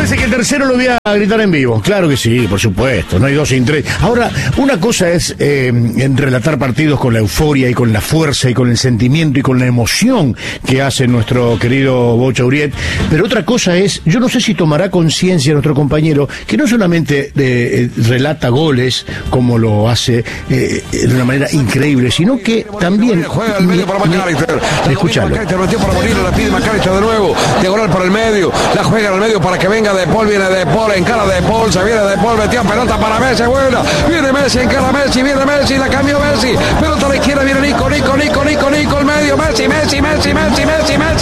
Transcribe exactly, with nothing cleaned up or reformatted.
parece que el tercero lo voy a gritar en vivo. Claro que sí, por supuesto. No hay dos sin tres. Ahora, una cosa es eh, en relatar partidos con la euforia y con la fuerza y con el sentimiento y con la emoción que hace nuestro querido Bocha Uriet. Pero otra cosa es, yo no sé si tomará conciencia nuestro compañero, que no solamente eh, relata goles como lo hace eh, de una manera increíble, sino que también... Juega al medio para McAllister. Escuchalo. McAllister metió para Bonino, la pide McAllister de nuevo. Diagonal por el medio. La juega en el medio para que venga De Paul. Viene De Paul, encara De Paul. Se viene De Paul. Metió pelota para Messi. Buena. Viene Messi, encara Messi. Viene Messi. La cambió Messi. Pelota a la izquierda. Viene Nico, Nico, Nico, Nico, Nico. El medio. Messi, Messi, Messi, Messi, Messi, Messi.